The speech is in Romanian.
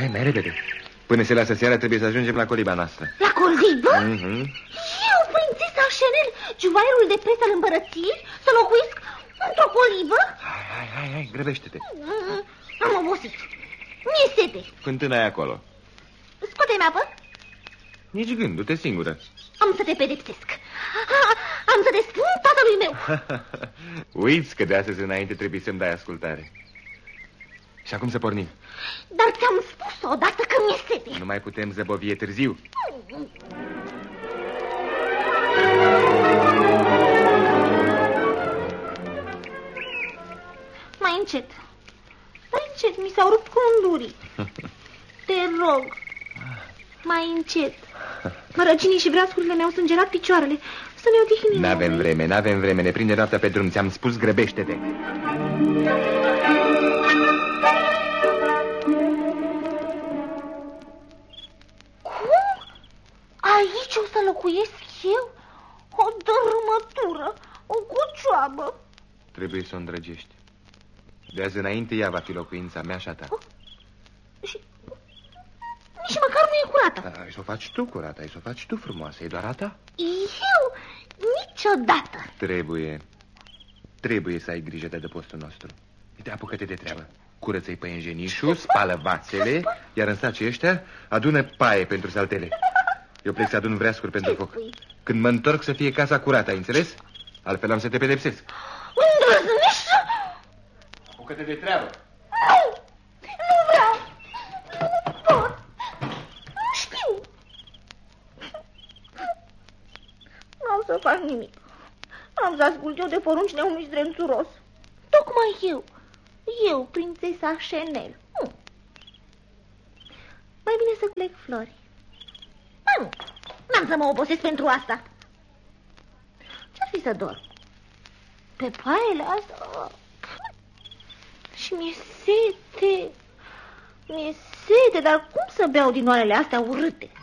Hai, mai repede. Până se lasă seara trebuie să ajungem la coliba noastră. La colibă? Eu, prințesa Chanel, juvaierul de preț al împărăției, să locuiesc într-o colibă? Hai, grăbește-te. Am obosit. Mi-e sete. Fântâna e acolo. Scoate-mi apă. Nici gând, du-te singură. Am să te pedepsesc. Am să te spun tatălui meu. Uiți că de astăzi înainte trebuie să-mi dai ascultare. Și acum să pornim. Dar ți-am spus odată că mi-e sete. Nu mai putem zăbovie târziu. Mai încet. Mai încet, mi s-au rupt condurii. Te rog. Mai încet. Mărăcinii și vreascurile mi-au sângerat picioarele. Să ne odihnim. N-avem vreme, ne prinde noaptea pe drum. Ți-am spus, grăbește-te. Cum? Aici o să locuiesc eu? O dărâmătură, o cocioabă. Trebuie să o îndrăgești. De azi înainte ea va fi locuința mea și a ta. Și nici măcar nu e curată. Ai să o faci tu curată, ai să o faci tu frumoasă. E doar a ta? Eu? Niciodată. Trebuie să ai grijă de adăpostul nostru. Uite, apucă-te de treabă. Curăță-i păienjenișul, spală vațele, iar în sacii ăștia adună paie pentru saltele. Eu plec să adun vreascuri pentru foc. Când mă întorc să fie casa curată, ai înțeles? Altfel am să te pedepsesc. Îndrăznești? Apucă-te de treabă. Nu vreau. Nu pot. Nu știu. N-am să fac nimic. Am să ascult eu de poruncile unui zdrențuros. Tocmai eu, prințesa Chanel. Mai bine să plec flori. Nu, n-am să mă obosesc pentru asta. Ce-ar fi să dorm? Pe paiele astea? Și mi-e sete. Mi-e sete, dar cum să beau din oalele astea urâte?